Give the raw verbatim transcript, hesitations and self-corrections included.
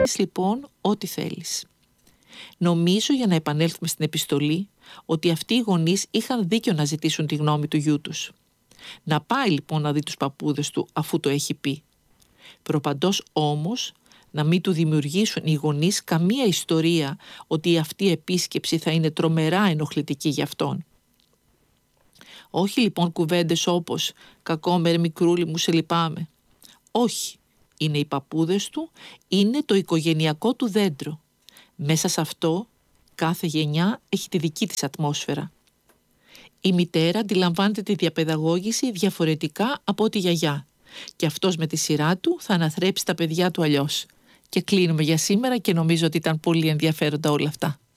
λοιπόν ό,τι θέλεις. Νομίζω, για να επανέλθουμε στην επιστολή, ότι αυτοί οι γονείς είχαν δίκιο να ζητήσουν τη γνώμη του γιού τους. Να πάει λοιπόν να δει τους παππούδες του αφού το έχει πει. Προπαντός όμως να μην του δημιουργήσουν οι γονείς καμία ιστορία ότι αυτή η επίσκεψη θα είναι τρομερά ενοχλητική για αυτόν. Όχι λοιπόν κουβέντες όπως «κακόμερε μικρούλι μου, σε λυπάμαι». Όχι, είναι οι παππούδες του, είναι το οικογενειακό του δέντρο. Μέσα σε αυτό κάθε γενιά έχει τη δική της ατμόσφαιρα. Η μητέρα αντιλαμβάνεται τη διαπαιδαγώγηση διαφορετικά από τη γιαγιά και αυτός με τη σειρά του θα αναθρέψει τα παιδιά του αλλιώς. Και κλείνουμε για σήμερα και νομίζω ότι ήταν πολύ ενδιαφέροντα όλα αυτά.